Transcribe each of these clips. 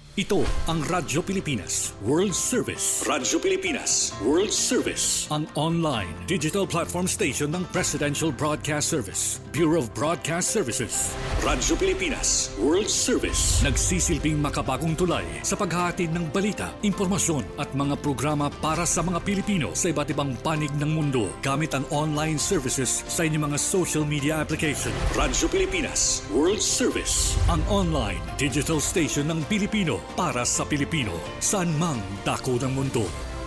Ito ang Radyo Pilipinas World Service. Radyo Pilipinas World Service. Ang online digital platform station ng Presidential Broadcast Service, Bureau of Broadcast Services. Radyo Pilipinas World Service. Nagsisilbing makabagong tulay sa paghahatid ng balita, impormasyon at mga programa para sa mga Pilipino sa iba't ibang panig ng mundo gamit ang online services sa inyong mga social media application. Radyo Pilipinas World Service. Ang online digital station ng Pilipino para sa Pilipino, saan mang dako ng mundo.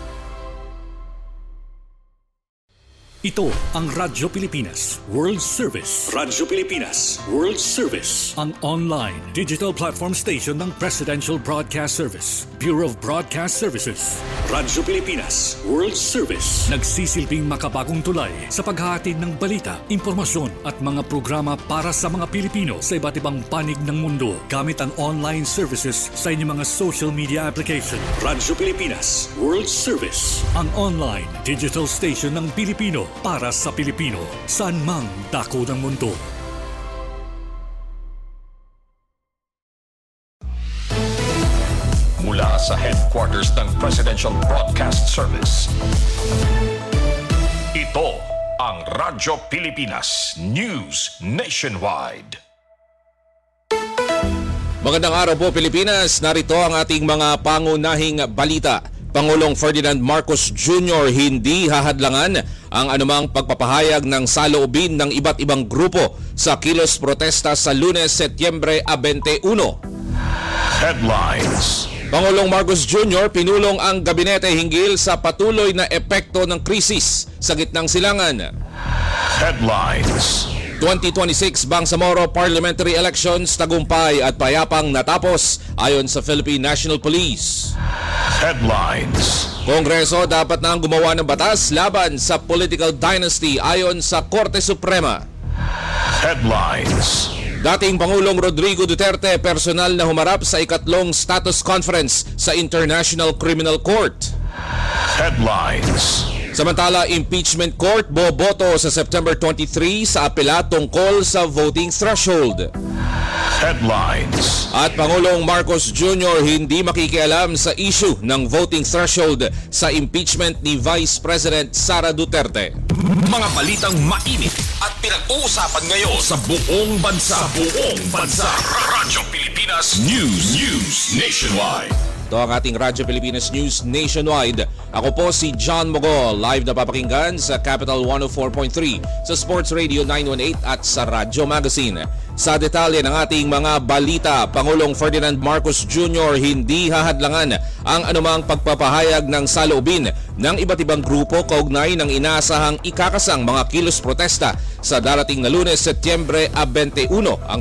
Ito ang Radyo Pilipinas World Service. Radyo Pilipinas World Service. Ang online digital platform station ng Presidential Broadcast Service, Bureau of Broadcast Services. Radyo Pilipinas World Service. Nagsisilbing makabagong tulay sa paghahatid ng balita, impormasyon at mga programa para sa mga Pilipino sa iba't ibang panig ng mundo gamit ang online services sa inyong mga social media application. Radyo Pilipinas World Service. Ang online digital station ng Pilipino para sa Pilipino, saan mang dako ng mundo. Mula sa headquarters ng Presidential Broadcast Service, ito ang Radyo Pilipinas News Nationwide. Magandang araw po Pilipinas, narito ang ating mga pangunahing balita. Pangulong Ferdinand Marcos Jr. hindi hahadlangan ang anumang pagpapahayag ng saloobin ng iba't ibang grupo sa kilos protesta sa Lunes, Setyembre 21. Headlines. Pangulong Marcos Jr. pinulong ang gabinete hinggil sa patuloy na epekto ng krisis sa gitnang silangan. Headlines. 2026 Bangsamoro Parliamentary Elections tagumpay at payapang natapos ayon sa Philippine National Police. Headlines. Kongreso dapat na ang gumawa ng batas laban sa political dynasty ayon sa Korte Suprema. Headlines. Dating Pangulong Rodrigo Duterte personal na humarap sa ikatlong status conference sa International Criminal Court. Headlines. Samantala, impeachment court boboto sa September 23 sa apela tungkol sa voting threshold. Headlines. At Pangulong Marcos Jr. hindi makikialam sa issue ng voting threshold sa impeachment ni Vice President Sara Duterte. Mga balitang mainit at pinag-uusapan ngayon sa buong bansa. Radyo Pilipinas News Nationwide. Ito ang ating Radyo Pilipinas News Nationwide. Ako po si John Mogol, live na papakinggan sa Capital 104.3, sa Sports Radio 918 at sa Radyo Magazine. Sa detalye ng ating mga balita, Pangulong Ferdinand Marcos Jr. hindi hahadlangan ang anumang pagpapahayag ng saloobin ng iba't ibang grupo kaugnay ng inaasahang ikakasang mga kilos protesta sa darating na Lunes, Setyembre 21. Ang